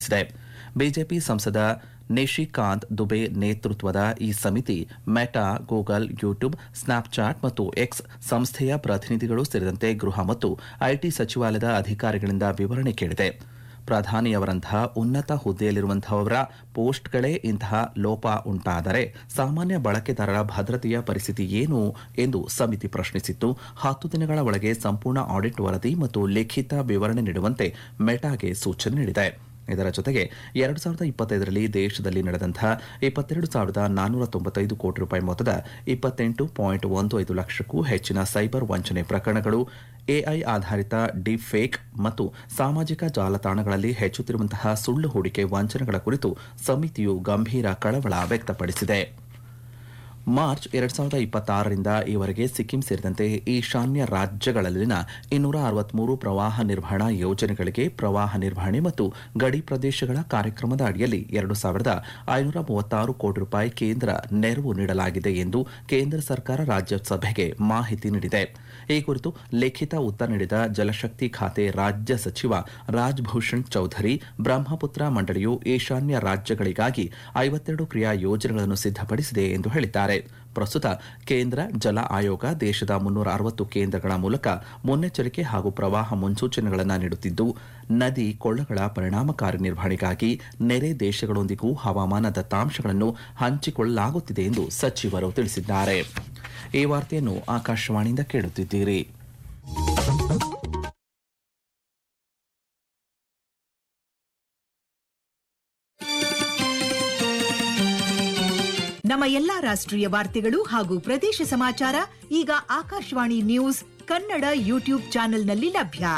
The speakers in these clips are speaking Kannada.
ತಿಳಿಸಿದೆ. ಬಿಜೆಪಿ ಸಂಸದ ನಿಶಿಕಾಂತ್ ದುಬೆ ನೇತೃತ್ವದ ಈ ಸಮಿತಿ ಮೆಟಾ, ಗೂಗಲ್, ಯೂಟ್ಯೂಬ್, ಸ್ನ್ಯಾಪ್ಚಾಟ್ ಮತ್ತು ಎಕ್ಸ್ ಸಂಸ್ಥೆಯ ಪ್ರತಿನಿಧಿಗಳು ಸೇರಿದಂತೆ ಗೃಹ ಮತ್ತು ಐಟಿ ಸಚಿವಾಲಯದ ಅಧಿಕಾರಿಗಳಿಂದ ವಿವರಣೆ ಕೇಳಿದೆ. ಪ್ರಧಾನಿಯವರಂತಹ ಉನ್ನತ ಹುದ್ದೆಯಲ್ಲಿರುವಂತಹವರ ಪೋಸ್ಟ್ಗಳೇ ಇಂತಹ ಲೋಪ ಉಂಟಾದರೆ ಸಾಮಾನ್ಯ ಬಳಕೆದಾರರ ಭದ್ರತೆಯ ಪರಿಸ್ಥಿತಿ ಏನು ಎಂದು ಸಮಿತಿ ಪ್ರಶ್ನಿಸಿತ್ತು. 10 ದಿನಗಳ ಒಳಗೆ ಸಂಪೂರ್ಣ ಆಡಿಟ್ ವರದಿ ಮತ್ತು ಲಿಖಿತ ವಿವರಣೆ ನೀಡುವಂತೆ ಮೆಟಾಗೆ ಸೂಚನೆ ನೀಡಿದೆ. ಇದರ ಜೊತೆಗೆ 2025ರಲ್ಲಿ ದೇಶದಲ್ಲಿ ನಡೆದಂತಹ 22,495 ಕೋಟಿ ರೂಪಾಯಿ ಮೊತ್ತದ 28.15 ಲಕ್ಷಕ್ಕೂ ಹೆಚ್ಚಿನ ಸೈಬರ್ ವಂಚನೆ ಪ್ರಕರಣಗಳು, ಎಐ ಆಧಾರಿತ ಡೀಪ್ ಫೇಕ್ ಮತ್ತು ಸಾಮಾಜಿಕ ಜಾಲತಾಣಗಳಲ್ಲಿ ಹೆಚ್ಚುತ್ತಿರುವಂತಹ ಸುಳ್ಳು ಹೂಡಿಕೆ ವಂಚನೆಗಳ ಕುರಿತು ಸಮಿತಿಯು ಗಂಭೀರ ಕಳವಳ ವ್ಯಕ್ತಪಡಿಸಿದೆ. ಮಾರ್ಚ್ 2026ರಿಂದ ಈವರೆಗೆ ಸಿಕ್ಕಿಂ ಸೇರಿದಂತೆ ಈಶಾನ್ಯ ರಾಜ್ಯಗಳಲ್ಲಿನ 263 ಪ್ರವಾಹ ನಿರ್ವಹಣಾ ಯೋಜನೆಗಳಿಗೆ ಪ್ರವಾಹ ನಿರ್ವಹಣೆ ಮತ್ತು ಗಡಿ ಪ್ರದೇಶಗಳ ಕಾರ್ಯಕ್ರಮದ ಅಡಿಯಲ್ಲಿ 2,536 ಕೋಟಿ ರೂಪಾಯಿ ಕೇಂದ್ರ ನೆರವು ನೀಡಲಾಗಿದೆ ಎಂದು ಕೇಂದ್ರ ಸರ್ಕಾರ ರಾಜ್ಯಸಭೆಗೆ ಮಾಹಿತಿ ನೀಡಿದೆ. ಈ ಕುರಿತು ಲಿಖಿತ ಉತ್ತರ ನೀಡಿದ ಜಲಶಕ್ತಿ ಖಾತೆ ರಾಜ್ಯ ಸಚಿವ ರಾಜ್ಭೂಷಣ್ ಚೌಧರಿ, ಬ್ರಹ್ಮಪುತ್ರ ಮಂಡಳಿಯು ಈಶಾನ್ಯ ರಾಜ್ಯಗಳಿಗಾಗಿ 52 ಕ್ರಿಯಾ ಯೋಜನೆಗಳನ್ನು ಸಿದ್ಧಪಡಿಸಿದೆ ಎಂದು ಹೇಳಿದ್ದಾರೆ. ಪ್ರಸ್ತುತ ಕೇಂದ್ರ ಜಲ ಆಯೋಗ ದೇಶದ 360 ಕೇಂದ್ರಗಳ ಮೂಲಕ ಮುನ್ನೆಚ್ಚರಿಕೆ ಹಾಗೂ ಪ್ರವಾಹ ಮುನ್ಸೂಚನೆಗಳನ್ನು ನೀಡುತ್ತಿದ್ದು, ನದಿ ಕೊಳ್ಳಗಳ ಪರಿಣಾಮಕಾರಿ ನಿರ್ವಹಣೆಗಾಗಿ ನೆರೆ ದೇಶಗಳೊಂದಿಗೂ ಹವಾಮಾನ ದತ್ತಾಂಶಗಳನ್ನು ಹಂಚಿಕೊಳ್ಳಲಾಗುತ್ತಿದೆ ಎಂದು ಸಚಿವರು ತಿಳಿಸಿದ್ದಾರೆ. ಈ ವಾರ್ತೆಯನ್ನು ಆಕಾಶವಾಣಿಯಿಂದ ಕೇಳುತ್ತಿದ್ದೀರಿ. ನಮ್ಮ ಎಲ್ಲಾ ರಾಷ್ಟ್ರೀಯ ವಾರ್ತೆಗಳು ಹಾಗೂ ಪ್ರದೇಶ ಸಮಾಚಾರ ಈಗ ಆಕಾಶವಾಣಿ ನ್ಯೂಸ್ ಕನ್ನಡ ಯೂಟ್ಯೂಬ್ ಚಾನೆಲ್ನಲ್ಲಿ ಲಭ್ಯ.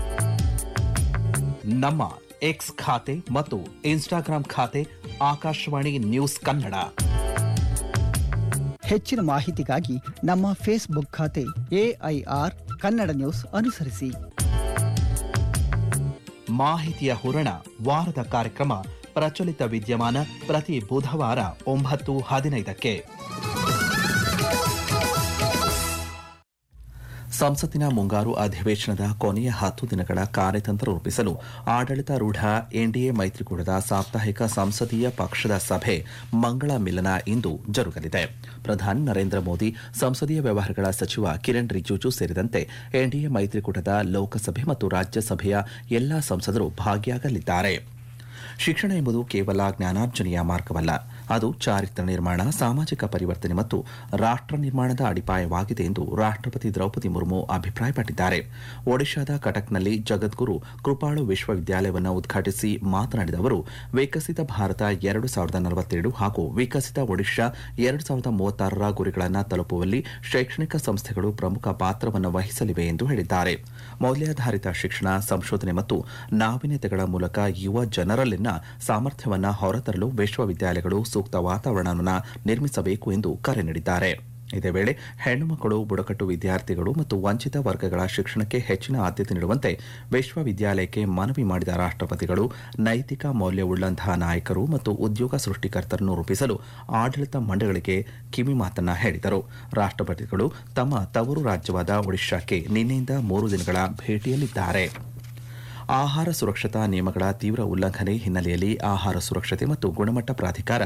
ನಮ್ಮ ಎಕ್ಸ್ ಖಾತೆ ಮತ್ತು ಇನ್ಸ್ಟಾಗ್ರಾಂ ಖಾತೆ ಆಕಾಶವಾಣಿ ನ್ಯೂಸ್ ಕನ್ನಡ. ಹೆಚ್ಚಿನ ಮಾಹಿತಿಗಾಗಿ ನಮ್ಮ ಫೇಸ್ಬುಕ್ ಖಾತೆ ಎಐಆರ್ ಕನ್ನಡ ನ್ಯೂಸ್ ಅನುಸರಿಸಿ. ಮಾಹಿತಿಯ ಹೂರಣ ವಾರದ ಕಾರ್ಯಕ್ರಮ ಪ್ರಚಲಿತ ವಿದ್ಯಮಾನ ಪ್ರತಿ ಬುಧವಾರ 9:15ಕ್ಕೆ. ಸಂಸತ್ತಿನ ಮುಂಗಾರು ಅಧಿವೇಶನದ ಕೊನೆಯ 10 ದಿನಗಳ ಕಾರ್ಯತಂತ್ರ ರೂಪಿಸಲು ಆಡಳಿತಾರೂಢ ಎನ್ಡಿಎ ಮೈತ್ರಿಕೂಟದ ಸಾಪ್ತಾಹಿಕ ಸಂಸದೀಯ ಪಕ್ಷದ ಸಭೆ ಮಂಗಳ ಮಿಲನ ಇಂದು ಜರುಗಲಿದೆ. ಪ್ರಧಾನಿ ನರೇಂದ್ರ ಮೋದಿ, ಸಂಸದೀಯ ವ್ಯವಹಾರಗಳ ಸಚಿವ ಕಿರಣ್ ರಿಜಿಜು ಸೇರಿದಂತೆ ಎನ್ಡಿಎ ಮೈತ್ರಿಕೂಟದ ಲೋಕಸಭೆ ಮತ್ತು ರಾಜ್ಯಸಭೆಯ ಎಲ್ಲಾ ಸಂಸದರು ಭಾಗಿಯಾಗಲಿದ್ದಾರೆ. ಶಿಕ್ಷಣ ಎಂಬುದು ಕೇವಲ ಜ್ಞಾನಾರ್ಜನೆಯ ಮಾರ್ಗವಲ್ಲ, ಅದು ಚಾರಿತ್ರ್ಯ ನಿರ್ಮಾಣ, ಸಾಮಾಜಿಕ ಪರಿವರ್ತನೆ ಮತ್ತು ರಾಷ್ಟ್ರ ನಿರ್ಮಾಣದ ಅಡಿಪಾಯವಾಗಿದೆ ಎಂದು ರಾಷ್ಟ್ರಪತಿ ದ್ರೌಪದಿ ಮುರ್ಮು ಅಭಿಪ್ರಾಯಪಟ್ಟಿದ್ದಾರೆ. ಒಡಿಶಾದ ಕಟಕ್ನಲ್ಲಿ ಜಗದ್ಗುರು ಕೃಪಾಳು ವಿಶ್ವವಿದ್ಯಾಲಯವನ್ನು ಉದ್ಘಾಟಿಸಿ ಮಾತನಾಡಿದ ಅವರು, ವಿಕಸಿತ ಭಾರತ 2047 ಹಾಗೂ ವಿಕಸಿತ ಒಡಿಶಾ 2036ರ ಗುರಿಗಳನ್ನು ತಲುಪುವಲ್ಲಿ ಶೈಕ್ಷಣಿಕ ಸಂಸ್ಥೆಗಳು ಪ್ರಮುಖ ಪಾತ್ರವನ್ನು ವಹಿಸಲಿವೆ ಎಂದು ಹೇಳಿದ್ದಾರೆ. ಮೌಲ್ಯಾಧಾರಿತ ಶಿಕ್ಷಣ, ಸಂಶೋಧನೆ ಮತ್ತು ನಾವೀನ್ಯತೆಗಳ ಮೂಲಕ ಯುವ ಜನರಲ್ಲಿನ ಸಾಮರ್ಥ್ಯವನ್ನು ಹೊರತರಲು ವಿಶ್ವವಿದ್ಯಾಲಯಗಳು ಸೂಕ್ತ ವಾತಾವರಣವನ್ನು ನಿರ್ಮಿಸಬೇಕು ಎಂದು ಕರೆ ನೀಡಿದ್ದಾರೆ. ಇದೇ ವೇಳೆ ಹೆಣ್ಣು ಮಕ್ಕಳು, ಬುಡಕಟ್ಟು ವಿದ್ಯಾರ್ಥಿಗಳು ಮತ್ತು ವಂಚಿತ ವರ್ಗಗಳ ಶಿಕ್ಷಣಕ್ಕೆ ಹೆಚ್ಚಿನ ಆದ್ಯತೆ ನೀಡುವಂತೆ ವಿಶ್ವವಿದ್ಯಾಲಯಕ್ಕೆ ಮನವಿ ಮಾಡಿದ ರಾಷ್ಟ್ರಪತಿಗಳು, ನೈತಿಕ ಮೌಲ್ಯವುಳ್ಳಂತಹ ನಾಯಕರು ಮತ್ತು ಉದ್ಯೋಗ ಸೃಷ್ಟಿಕರ್ತರನ್ನು ರೂಪಿಸಲು ಆಡಳಿತ ಮಂಡಳಿಗಳಿಗೆ ಕಿವಿ ಮಾತನ್ನ ಹೇಳಿದರು. ರಾಷ್ಟ್ರಪತಿಗಳು ತಮ್ಮ ತವರು ರಾಜ್ಯವಾದ ಒಡಿಶಾಕ್ಕೆ ನಿನ್ನೆಯಿಂದ 3 ದಿನಗಳ ಭೇಟಿಯಲ್ಲಿದ್ದಾರೆ. ಆಹಾರ ಸುರಕ್ಷತಾ ನಿಯಮಗಳ ತೀವ್ರ ಉಲ್ಲಂಘನೆ ಹಿನ್ನೆಲೆಯಲ್ಲಿ ಆಹಾರ ಸುರಕ್ಷತೆ ಮತ್ತು ಗುಣಮಟ್ಟ ಪ್ರಾಧಿಕಾರ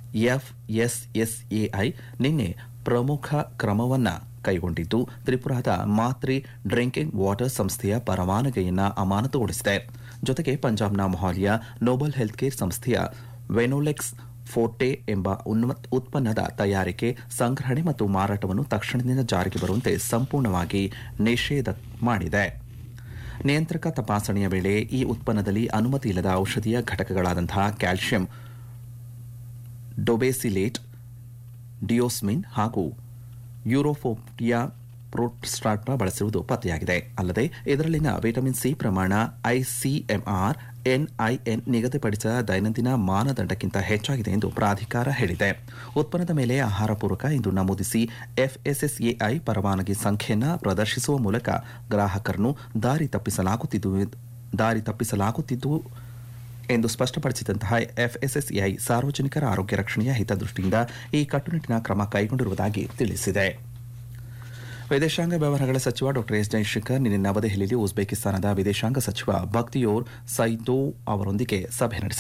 FSSAI ನಿನ್ನೆ ಪ್ರಮುಖ ಕ್ರಮವನ್ನು ಕೈಗೊಂಡಿದ್ದು, ತ್ರಿಪುರಾದ ಮಾತ್ರಿ ಡ್ರಿಂಕಿಂಗ್ ವಾಟರ್ ಸಂಸ್ಥೆಯ ಪರವಾನಗಿಯನ್ನು ಅಮಾನತುಗೊಳಿಸಿದೆ. ಜೊತೆಗೆ ಪಂಜಾಬ್ನ ಮೊಹಾಲಿಯ ನೋಬಲ್ ಹೆಲ್ತ್ ಕೇರ್ ಸಂಸ್ಥೆಯ ವೆನೋಲೆಕ್ಸ್ ಫೋರ್ಟೆ ಎಂಬ ಉತ್ಪನ್ನದ ತಯಾರಿಕೆ, ಸಂಗ್ರಹಣೆ ಮತ್ತು ಮಾರಾಟವನ್ನು ತಕ್ಷಣದಿಂದ ಜಾರಿಗೆ ಬರುವಂತೆ ಸಂಪೂರ್ಣವಾಗಿ ನಿಷೇಧ ಮಾಡಿದೆ. ನಿಯಂತ್ರಕ ತಪಾಸಣೆಯ ವೇಳೆ ಈ ಉತ್ಪನ್ನದಲ್ಲಿ ಅನುಮತಿ ಇಲ್ಲದ ಔಷಧೀಯ ಘಟಕಗಳಾದಂತಹ ಕ್ಯಾಲ್ಸಿಯಂ ಡೊಬೆಸಿಲೇಟ್, ಡಿಯೋಸ್ಮಿನ್ ಹಾಗೂ ಯೂರೋಫೋಬಿಯಾ ಪ್ರೋಸ್ಟಾಟ್ನ ಬಳಸಿರುವುದು ಪತ್ತೆಯಾಗಿದೆ. ಅಲ್ಲದೆ ಇದರಲ್ಲಿನ ವಿಟಮಿನ್ ಸಿ ಪ್ರಮಾಣ ICMR NIN ನಿಗದಿಪಡಿಸಿದ ದೈನಂದಿನ ಮಾನದಂಡಕ್ಕಿಂತ ಹೆಚ್ಚಾಗಿದೆ ಎಂದು ಪ್ರಾಧಿಕಾರ ಹೇಳಿದೆ. ಉತ್ಪನ್ನದ ಮೇಲೆ ಆಹಾರ ಪೂರಕ ಎಂದು ನಮೂದಿಸಿ FSSAI ಪರವಾನಗಿ ಸಂಖ್ಯೆಯನ್ನು ಪ್ರದರ್ಶಿಸುವ ಮೂಲಕ ಗ್ರಾಹಕರನ್ನು ದಾರಿ ತಪ್ಪಿಸಲಾಗುತ್ತಿದ್ದು ಎಂದು ಸ್ಪಷ್ಟಪಡಿಸಿದಂತಹ FSSAI ಸಾರ್ವಜನಿಕರ ಆರೋಗ್ಯ ರಕ್ಷಣೆಯ ಹಿತದೃಷ್ಟಿಯಿಂದ ಈ ಕಟ್ಟುನಿಟ್ಟಿನ ಕ್ರಮ ಕೈಗೊಂಡಿರುವುದಾಗಿ ತಿಳಿಸಿದೆ. ವಿದೇಶಾಂಗ ವ್ಯವಹಾರಗಳ ಸಚಿವ ಡಾ ಎಸ್ ಜೈಶಂಕರ್ ನಿನ್ನೆ ನವದೆಹಲಿಯಲ್ಲಿ ಉಜ್ಬೇಕಿಸ್ತಾನದ ವಿದೇಶಾಂಗ ಸಚಿವ ಬಕ್ತಿಯೋರ್ ಸೈದೋವ್ ಅವರೊಂದಿಗೆ ಸಭೆ ನಡೆಸಿದರು.